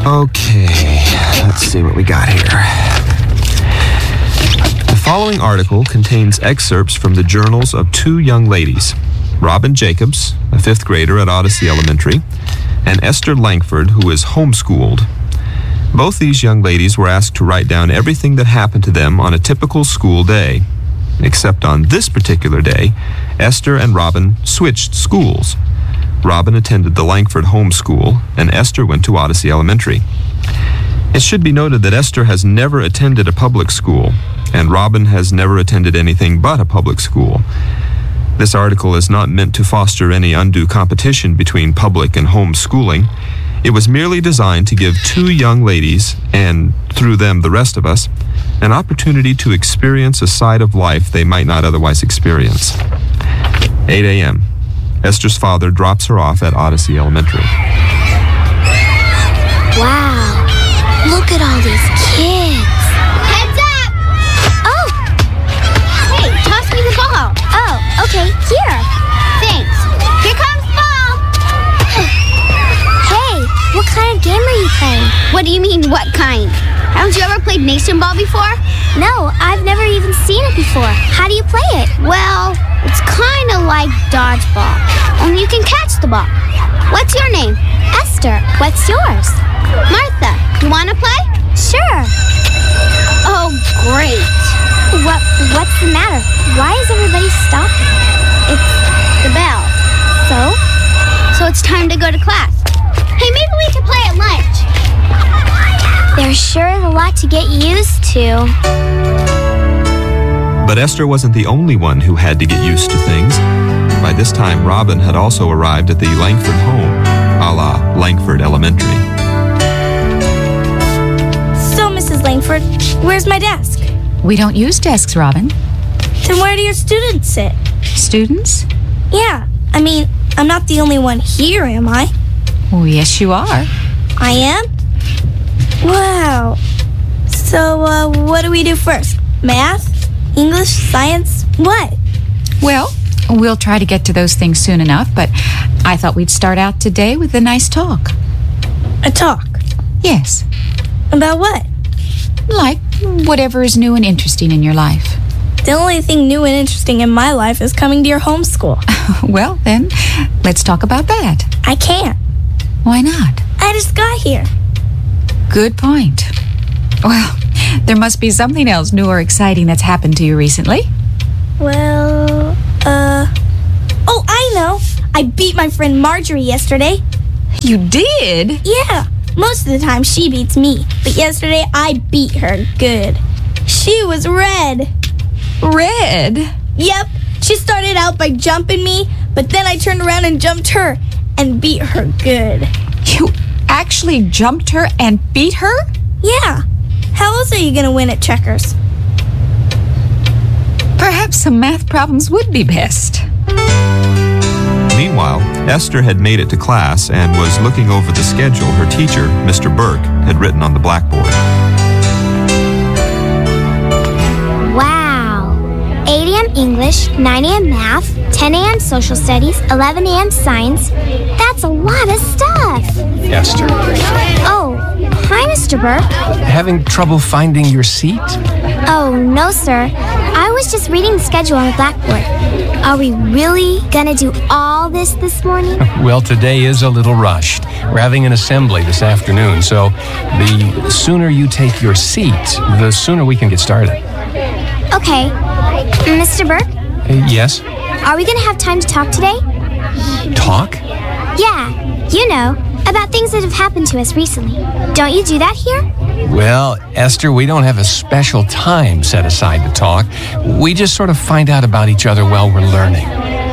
Okay, let's see what we got here. The following article contains excerpts from the journals of two young ladies, Robin Jacobs, a fifth grader at Odyssey Elementary, and Esther Langford, who is homeschooled. Both these young ladies were asked to write down everything that happened to them on a typical school day. Except on this particular day, Esther and Robin switched schools. Robin attended the Langford homeschool, and Esther went to Odyssey Elementary. It should be noted that Esther has never attended a public school, and Robin has never attended anything but a public school. This article is not meant to foster any undue competition between public and homeschooling. It was merely designed to give two young ladies, and through them the rest of us, an opportunity to experience a side of life they might not otherwise experience. 8 a.m. Esther's father drops her off at Odyssey Elementary. Wow, look at all these kids. Heads up! Oh! Hey, toss me the ball. Oh, okay, here. Thanks. Here comes the ball. Hey, what kind of game are you playing? What do you mean, what kind? Haven't you ever played Nation Ball before? No, I've never even seen it before. How do you play it? Well, it's kind of like dodgeball, only you can catch the ball. What's your name? Esther, what's yours? Martha. You want to play? Sure. Oh, great. What's the matter? Why is everybody stopping? It's the bell. So it's time to go to class. Hey, maybe we could play at lunch. There sure is a lot to get used to. But Esther wasn't the only one who had to get used to things. By this time, Robin had also arrived at the Langford home, a la Langford Elementary. So, Mrs. Langford, where's my desk? We don't use desks, Robin. Then where do your students sit? Students? Yeah, I mean, I'm not the only one here, am I? Oh, yes, you are. I am? Wow. So, what do we do first? Math? English? Science? What? Well, we'll try to get to those things soon enough, but I thought we'd start out today with a nice talk. A talk? Yes. About what? Like whatever is new and interesting in your life. The only thing new and interesting in my life is coming to your homeschool. Well, then, let's talk about that. I can't. Why not? I just got here. Good point. Well, there must be something else new or exciting that's happened to you recently. Well, oh, I know. I beat my friend Marjorie yesterday. You did? Yeah. Most of the time she beats me, but yesterday I beat her good. She was red. Red? Yep. She started out by jumping me, but then I turned around and jumped her and beat her good. You actually jumped her and beat her? Yeah. How else are you going to win at checkers? Perhaps some math problems would be best. Meanwhile, Esther had made it to class and was looking over the schedule her teacher, Mr. Burke, had written on the blackboard. Wow. 8 a.m. English, 9 a.m. math, 10 a.m. social studies, 11 a.m. science. That's a lot of stuff. Esther, Oh, hi, Mr. Burke. having trouble finding your seat? Oh, no, sir. I was just reading the schedule on the blackboard. Are we really gonna do all this morning? Well, today is a little rushed. We're having an assembly this afternoon, so the sooner you take your seat, the sooner we can get started. Okay. Mr. Burke, Yes? are we gonna have time to talk today? Talk? Yeah, you know, about things that have happened to us recently. Don't you do that here? Well, Esther, we don't have a special time set aside to talk. We just sort of find out about each other while we're learning.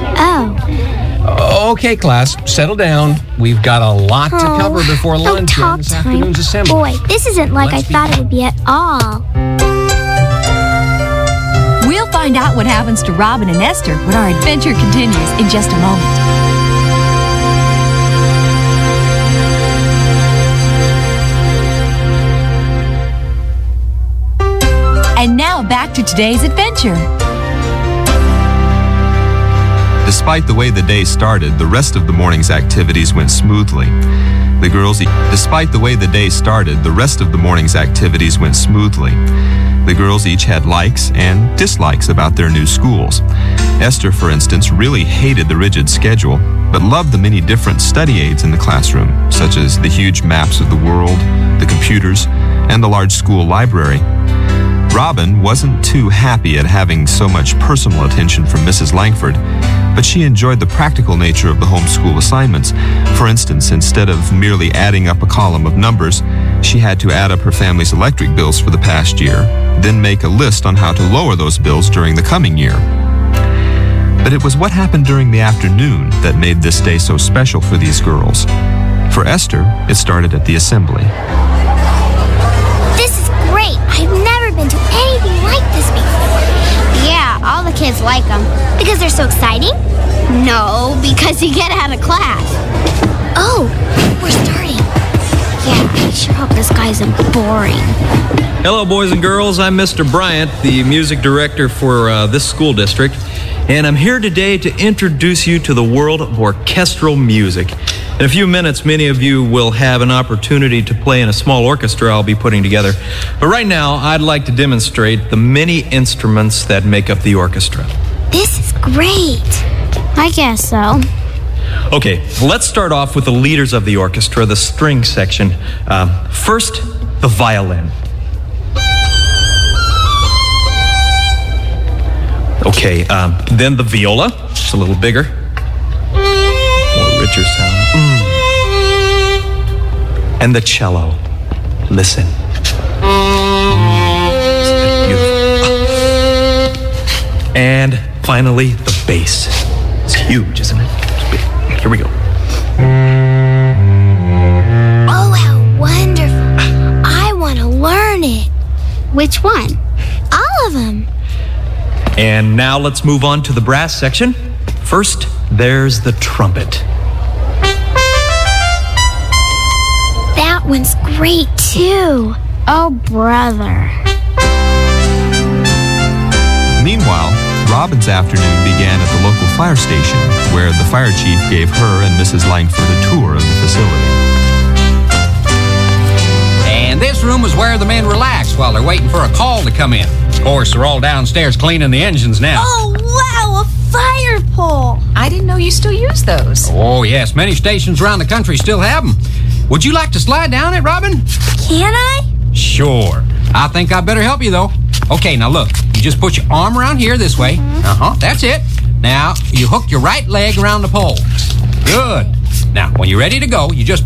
Oh. Okay, class, settle down. We've got a lot to cover before lunch talk and this time. afternoon's assembly. Boy, this isn't like I thought it would be at all. We'll find out what happens to Robin and Esther when our adventure continues in just a moment. And now back to today's adventure. Despite the way the day started, the rest of the morning's activities went smoothly. Despite the way the day started, the rest of the morning's activities went smoothly. The girls each had likes and dislikes about their new schools. Esther, for instance, really hated the rigid schedule, but loved the many different study aids in the classroom, such as the huge maps of the world, the computers, and the large school library. Robin wasn't too happy at having so much personal attention from Mrs. Langford, but she enjoyed the practical nature of the homeschool assignments. For instance, instead of merely adding up a column of numbers, she had to add up her family's electric bills for the past year, then make a list on how to lower those bills during the coming year. But it was what happened during the afternoon that made this day so special for these girls. For Esther, it started at the assembly. This is great. I've never been to anything like this before. Yeah, all the kids like them. Because they're so exciting? No, because you get out of class. Oh, we're starting. Yeah, I sure hope this guy isn't boring. Hello, boys and girls. I'm Mr. Bryant, the music director for this school district, and I'm here today to introduce you to the world of orchestral music. In a few minutes, many of you will have an opportunity to play in a small orchestra I'll be putting together. But right now, I'd like to demonstrate the many instruments that make up the orchestra. This is great. I guess so. Okay, let's start off with the leaders of the orchestra, the string section. First, the violin. Okay, then the viola. It's a little bigger. More richer sound. And the cello. Listen. Isn't that beautiful? And finally, the bass. It's huge, isn't it? Here we go. Oh, how wonderful. I want to learn it. Which one? All of them. And now let's move on to the brass section. First, there's the trumpet. That one's great, too. Oh, brother. Meanwhile, Robin's afternoon began at the local fire station, where the fire chief gave her and Mrs. Langford a tour of the facility. And this room is where the men relax while they're waiting for a call to come in. Of course, they're all downstairs cleaning the engines now. Oh, wow, a fire pole. I didn't know you still use those. Oh, yes, many stations around the country still have them. Would you like to slide down it, Robin? Can I? Sure. I think I better help you, though. Okay, now look. You just put your arm around here this way. That's it. Now, you hook your right leg around the pole. Good. Now, when you're ready to go, you just